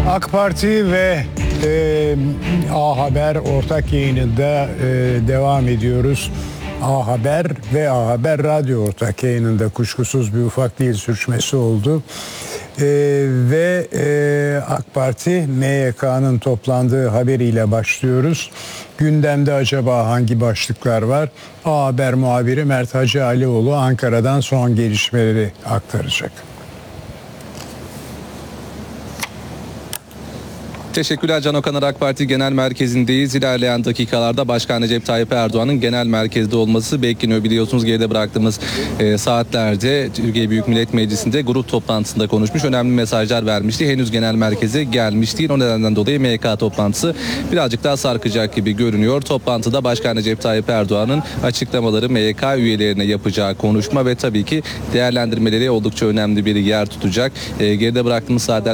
AK Parti ve A Haber ortak yayınında devam ediyoruz. A Haber ve A Haber Radyo ortak yayınında kuşkusuz bir ufak dil sürçmesi oldu. AK Parti MYK'nın toplandığı haberiyle başlıyoruz. Gündemde acaba hangi başlıklar var? A Haber muhabiri Mert Hacı Alioğlu Ankara'dan son gelişmeleri aktaracak. Teşekkürler Can Okaner, AK Parti Genel Merkezi'ndeyiz. İlerleyen dakikalarda Başkan Recep Tayyip Erdoğan'ın genel merkezde olması bekleniyor. Biliyorsunuz geride bıraktığımız saatlerde Türkiye Büyük Millet Meclisi'nde grup toplantısında konuşmuş. Önemli mesajlar vermişti. Henüz genel merkeze gelmiş değil. O nedenden dolayı MYK toplantısı birazcık daha sarkacak gibi görünüyor. Toplantıda Başkan Recep Tayyip Erdoğan'ın açıklamaları, MYK üyelerine yapacağı konuşma ve tabii ki değerlendirmeleri oldukça önemli bir yer tutacak. Geride bıraktığımız saatler